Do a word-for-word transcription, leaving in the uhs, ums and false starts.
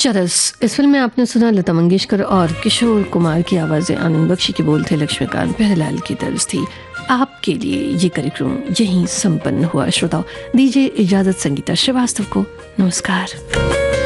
चरस, इस फिल्म में आपने सुना लता मंगेशकर और किशोर कुमार की आवाज़ें, आनंद बख्शी के बोल थे, लक्ष्मीकांत प्यारेलाल की तर्ज थी। आपके लिए ये कार्यक्रम यहीं संपन्न हुआ। श्रोताओं, दीजिए इजाज़त संगीता श्रीवास्तव को। नमस्कार।